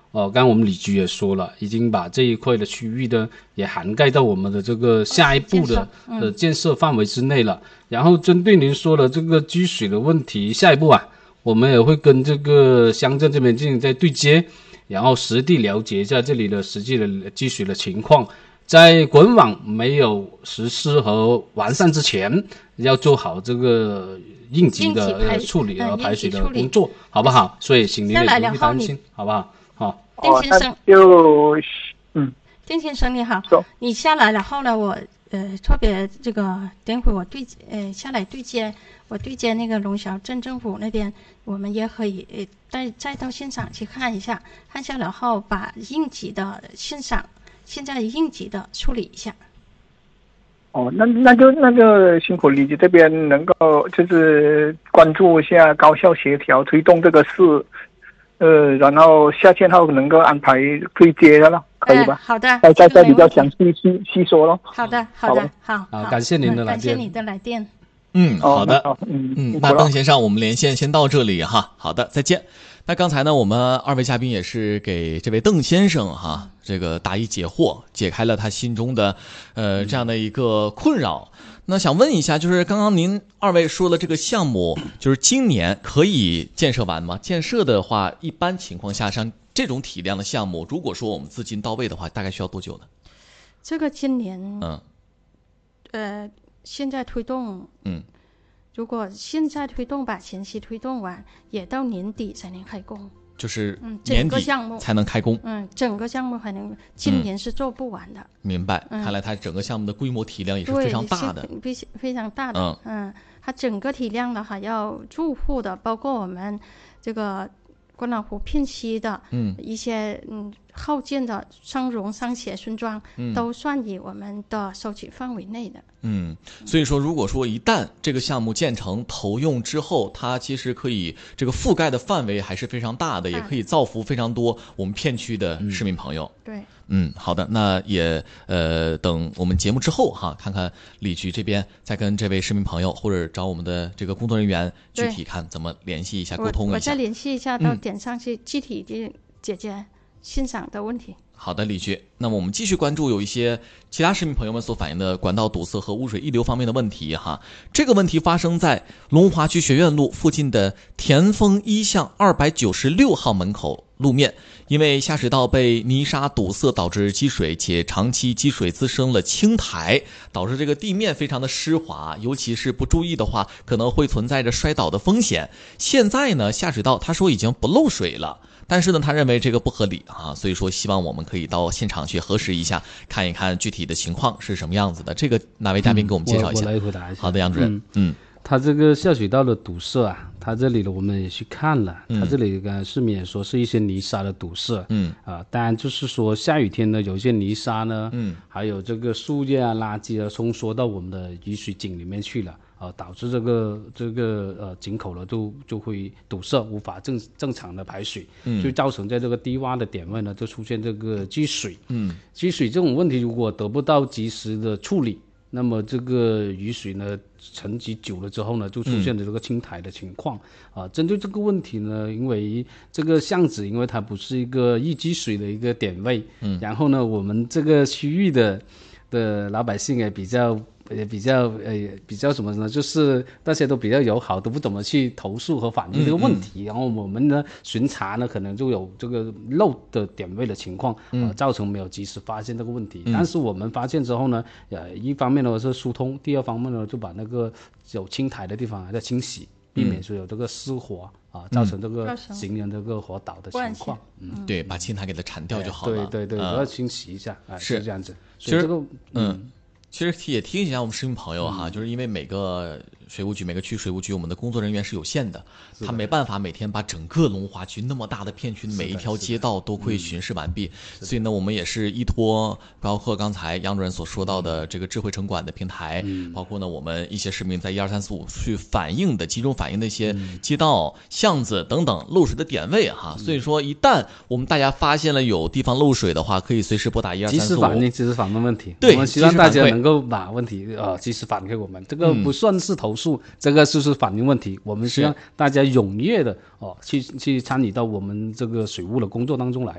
刚刚我们李局也说了，已经把这一块的区域呢也涵盖到我们的这个下一步的建设范围之内了。然后针对您说的这个积水的问题，下一步我们也会跟这个乡镇这边进行在对接，然后实地了解一下这里的实际的积水的情况。在管网没有实施和完善之前，要做好这个应急的处理和排水的工作，好不好？所以请您也不必担心，好不好？好， 丁先生，丁先生你好，你下来了后呢，我特别这个等会我下来对接，我对接那个龙桥镇政府那边，我们也可以再到现场去看一下，然后把应急的现在应急的处理一下。 那就辛苦李局这边能够就是关注一下高效协调推动这个事，然后下线后能够安排对接的了，可以吧？ 好的， 再比较详细说咯。 好， 感谢您的来电， 感谢你的来电。 好的，那邓先生，我们连线先到这里哈。好的，再见。那刚才呢，我们二位嘉宾也是给这位邓先生这个答疑解惑，解开了他心中的这样的一个困扰。那想问一下，就是刚刚您二位说的这个项目，就是今年可以建设完吗？建设的话，一般情况下，像这种体量的项目，如果说我们资金到位的话，大概需要多久呢？ 这个今年，现在推动，如果现在推动把前期推动完，也到年底才能开工， 就是年底才能开工。 整个项目还能今年是做不完的。 明白，看来它整个项目的规模体量也是非常大的， 非常大的。它整个体量的还要住户的，包括我们这个关老湖片区的一些后建的商荣、商协村庄都算于我们的收取范围内的。 所以说如果说一旦这个项目建成投用之后，它其实可以这个覆盖的范围还是非常大的，也可以造福非常多我们片区的市民朋友。 对， 好的，那也等我们节目之后看看李局这边再跟这位市民朋友或者找我们的这个工作人员具体看怎么联系一下，沟通一下。 我再联系一下，到点上去具体的解决欣赏的问题。 好的，李局。那么我们继续关注有一些其他市民朋友们所反映的管道堵塞和污水溢流方面的问题这个问题发生在龙华区学院路附近的田丰一巷296号门口路面，因为下水道被泥沙堵塞导致积水，且长期积水滋生了青苔，导致这个地面非常的湿滑，尤其是不注意的话可能会存在着摔倒的风险。现在呢，下水道他说已经不漏水了，但是呢他认为这个不合理所以说希望我们可以到现场去核实一下，看一看具体的情况是什么样子的。这个哪位嘉宾给我们介绍一下？ 我来回答一下。 好的，杨主任。 它这个下水道的堵塞它这里的我们也去看了，它这里市民也说是一些泥沙的堵塞。当然就是说下雨天呢，有一些泥沙呢，还有这个树叶垃圾冲刷到我们的雨水井里面去了。导致这个井口呢就会堵塞，无法正常的排水，就造成在这个低洼的点位呢就出现这个积水。积水这种问题如果得不到及时的处理，那么这个雨水呢沉积久了之后呢，就出现了这个青苔的情况。针对这个问题呢，因为这个巷子因为它不是一个易积水的一个点位，然后呢我们这个区域的老百姓也比较什么呢？就是大家都比较友好，都不怎么去投诉和反映这个问题。然后我们呢巡查呢，可能就有这个漏的点位的情况，造成没有及时发现这个问题。但是我们发现之后呢，一方面呢是疏通，第二方面呢就把那个有青苔的地方还在清洗，避免说有这个湿滑造成这个行人这个滑倒的情况。 对，把青苔给它铲掉就好了。 对，要清洗一下，是这样子。 所以这个其实也提醒一下我们市民朋友就是因为每个水务局每个区水务局我们的工作人员是有限的，他没办法每天把整个龙华区那么大的片区每一条街道都会巡视完毕，所以呢我们也是依托包括刚才杨主任所说到的这个智慧城管的平台，包括呢我们一些市民在12345去集中反映的一些街道巷子等等漏水的点位所以说一旦我们大家发现了有地方漏水的话，可以随时拨打12345， 及时反映问题。 对， 我们希望大家能够把问题及时反馈给我们，这个不算是投诉，这个就是反映问题。我们希望大家踊跃的去参与到我们这个水务的工作当中来。